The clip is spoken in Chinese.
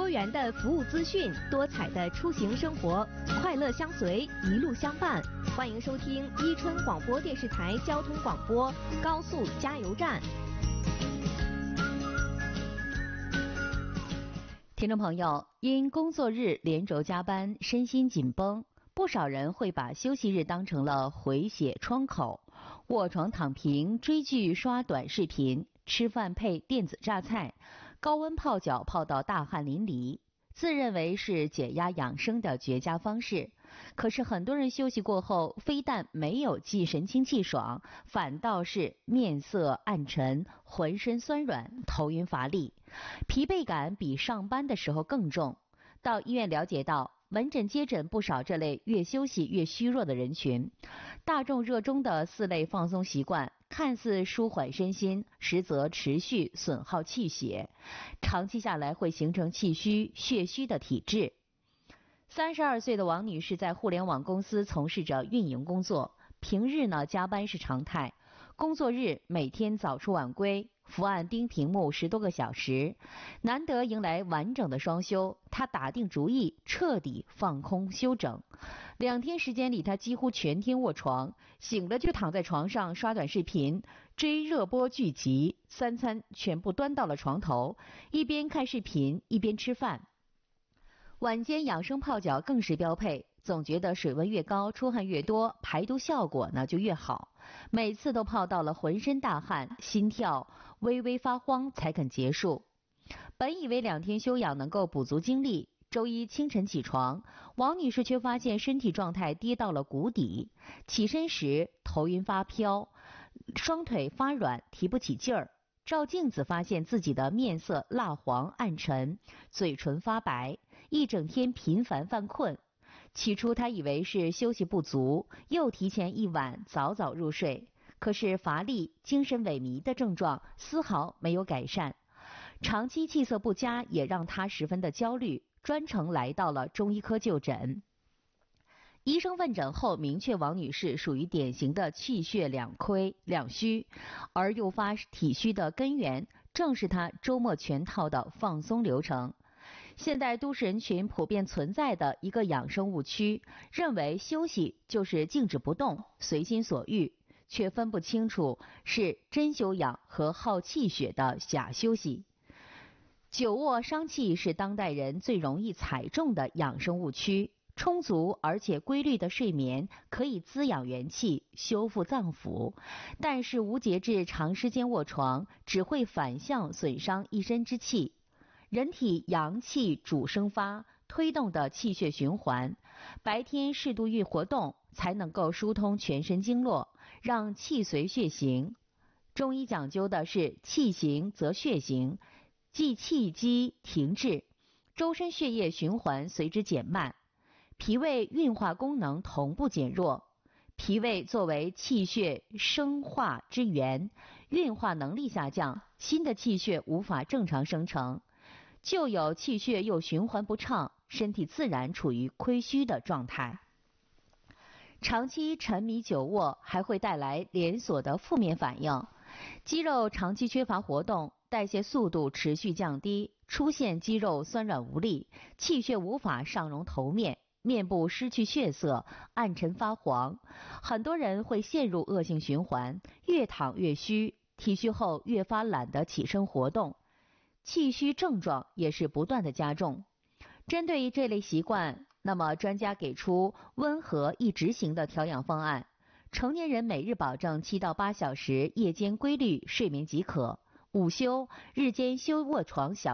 元的服务资讯，多彩的出行生活，快乐相随，一路相伴。欢迎收听伊春广播电视台交通广播高速加油站。 听众朋友，因工作日连轴加班，身心紧绷，不少人会把休息日当成了回血窗口，卧床躺平，追剧刷短视频，吃饭配电子榨菜，高温泡脚泡到大汗淋漓，自认为是解压养生的绝佳方式。可是很多人休息过后，非但没有既神清气爽，反倒是面色暗沉，浑身酸软，头晕乏力，疲惫感比上班的时候更重。到医院了解到，门诊接诊不少这类越休息越虚弱的人群。大众热衷的4类放松习惯，看似舒缓身心，实则持续损耗气血，长期下来会形成气虚、血虚的体质。32岁的王女士在互联网公司从事着运营工作，平日呢加班是常态，工作日每天早出晚归，伏案盯屏幕10多个小时，难得迎来完整的双休，她打定主意彻底放空休整。2天时间里，她几乎全天卧床，醒了就躺在床上刷短视频，追热播剧集，3餐全部端到了床头，一边看视频一边吃饭。晚间养生泡脚更是标配，总觉得水温越高，出汗越多，排毒效果呢就越好。每次都泡到了浑身大汗，心跳微微发慌才肯结束。本以为2天休养能够补足精力，周一清晨起床，王女士却发现身体状态跌到了谷底。起身时头晕发飘，双腿发软，提不起劲儿。照镜子发现自己的面色蜡黄暗沉，嘴唇发白，一整天频繁犯困。起初她以为是休息不足，又提前1晚早早入睡，可是乏力、精神萎靡的症状丝毫没有改善，长期气色不佳也让她十分的焦虑，专程来到了中医科就诊。医生问诊后明确，王女士属于典型的气血两亏两虚，而诱发体虚的根源正是她周末全套的放松流程。现代都市人群普遍存在的一个养生误区，认为休息就是静止不动，随心所欲，却分不清楚是真休养和耗气血的假休息。久卧伤气是当代人最容易踩中的养生误区。充足而且规律的睡眠可以滋养元气，修复脏腑，但是无节制长时间卧床只会反向损伤一身之气。人体阳气主生发，推动的气血循环，白天适度活动才能够疏通全身经络，让气随血行。中医讲究的是气行则血行，即气机停滞，周身血液循环随之减慢，脾胃运化功能同步减弱。脾胃作为气血生化之源，运化能力下降，新的气血无法正常生成，旧有气血又循环不畅，身体自然处于亏虚的状态。长期沉迷久卧还会带来连锁的负面反应，肌肉长期缺乏活动，代谢速度持续降低，出现肌肉酸软无力，气血无法上溶头面，面部失去血色，暗沉发黄。很多人会陷入恶性循环，越躺越虚，体虚后越发懒得起身活动，气虚症状也是不断的加重。针对于这类习惯，那么专家给出温和易执行的调养方案。成年人每日保证7到8小时夜间规律睡眠即可，午休日间休卧床小